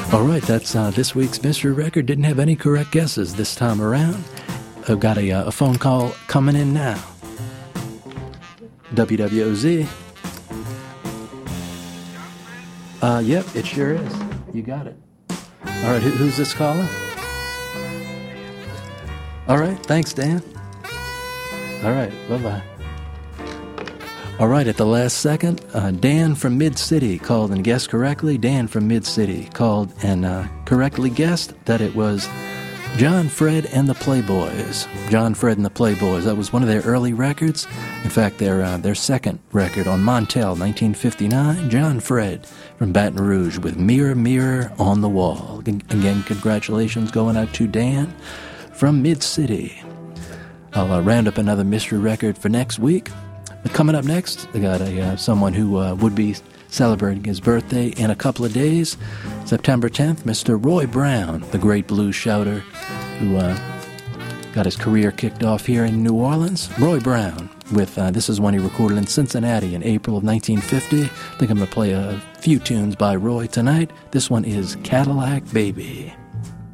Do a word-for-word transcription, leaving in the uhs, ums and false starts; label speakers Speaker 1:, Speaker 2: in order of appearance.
Speaker 1: All right, that's uh, this week's Mystery Record. Didn't have any correct guesses this time around. I've got a, uh, a phone call coming in now. W W O Z. Uh, yep, it sure is. You got it. All right, who, who's this caller? All right, thanks, Dan. All right, bye-bye. All right, at the last second, uh, Dan from Mid-City called and guessed correctly. Dan from Mid-City called and uh, correctly guessed that it was John Fred and the Playboys. John Fred and the Playboys. That was one of their early records. In fact, their uh, their second record on Montel, nineteen fifty-nine. John Fred from Baton Rouge with Mirror, Mirror on the Wall. Again, congratulations going out to Dan from Mid-City. I'll uh, round up another mystery record for next week. But coming up next, I got a uh, someone who uh, would be celebrating his birthday in a couple of days. September tenth, Mister Roy Brown, the great blues shouter who uh, got his career kicked off here in New Orleans. Roy Brown, with uh, this is one he recorded in Cincinnati in April of nineteen fifty. I think I'm going to play a few tunes by Roy tonight. This one is Cadillac Baby.